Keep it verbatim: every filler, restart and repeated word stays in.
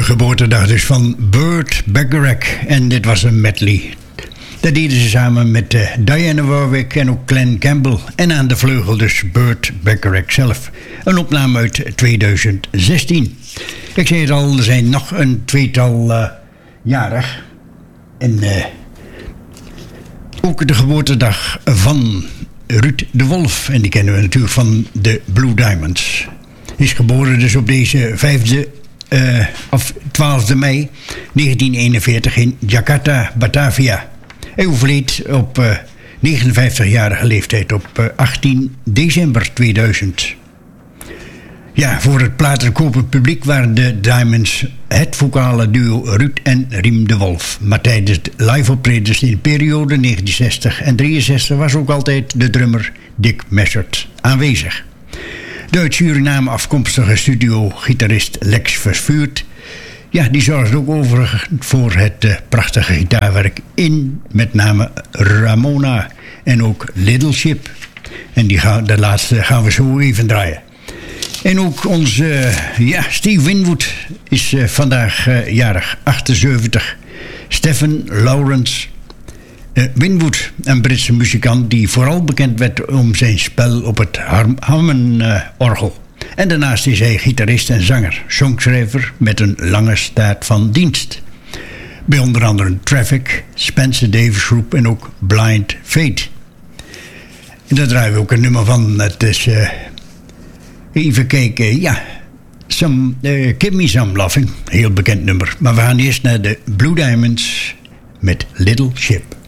geboortedag dus van Burt Bacharach. En dit was een medley. Dat deden ze samen met uh, Diana Warwick en ook Glen Campbell. En aan de vleugel dus Burt Bacharach zelf. Een opname uit tweeduizend zestien. Ik zei het al, er zijn nog een tweetal uh, jarig. En uh, ook de geboortedag van Ruud de Wolf. En die kennen we natuurlijk van de Blue Diamonds. Is geboren dus op deze vijfde uh, of twaalfde mei negentien eenenveertig in Jakarta, Batavia. Hij overleed op uh, negenenvijftigjarige leeftijd op uh, achttien december tweeduizend. Ja, voor het platenkopend publiek waren de Diamonds het vocale duo Ruud en Riem de Wolf. Maar tijdens de live optredens in de periode negentien zestig en drieënzestig was ook altijd de drummer Dick Messert aanwezig. De uit Suriname afkomstige studio-gitarist Lex Versvuurt, ja, die zorgde ook overigens voor het uh, prachtige gitaarwerk in met name Ramona en ook Little Ship. En die gaan, de laatste gaan we zo even draaien. En ook onze, uh, ja, Steve Winwood is uh, vandaag uh, jarig, achtenzeventig. Stephen Lawrence uh, Winwood, een Britse muzikant die vooral bekend werd om zijn spel op het Hammond-orgel. En daarnaast is hij gitarist en zanger, songschrijver met een lange staat van dienst. Bij onder andere Traffic, Spencer Davis Group en ook Blind Fate. En daar draaien we ook een nummer van. Het is, uh, even kijken, ja, some, uh, Give Me Some Loving, heel bekend nummer. Maar we gaan eerst naar de Blue Diamonds met Little Ship.